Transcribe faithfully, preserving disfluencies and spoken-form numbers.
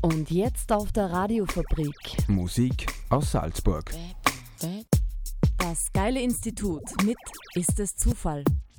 Und jetzt auf der Radiofabrik. Musik aus Salzburg. Das geile Institut mit Ist es Zufall?